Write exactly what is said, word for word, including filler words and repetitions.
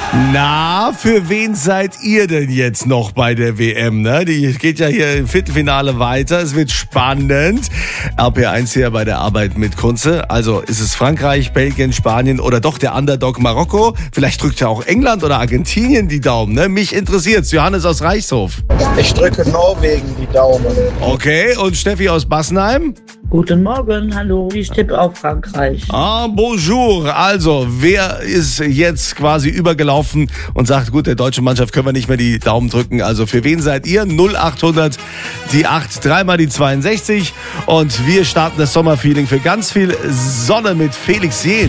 Na, für wen seid ihr denn jetzt noch bei der W M? Ne? Die geht ja hier im Viertelfinale weiter. Es wird spannend. R P eins hier bei der Arbeit mit Kunze. Also ist es Frankreich, Belgien, Spanien oder doch der Underdog Marokko? Vielleicht drückt ja auch England oder Argentinien die Daumen. Ne? Mich interessiert's. Johannes aus Reichshof. Ich drücke Norwegen die Daumen. Okay, und Steffi aus Bassenheim? Guten Morgen, hallo, ich tippe auf Frankreich. Ah, bonjour. Also, wer ist jetzt quasi übergelaufen und sagt, gut, der deutschen Mannschaft können wir nicht mehr die Daumen drücken. Also, für wen seid ihr? null achthundert, die acht, dreimal die zweiundsechzig. Und wir starten das Sommerfeeling für ganz viel Sonne mit Felix Jähn.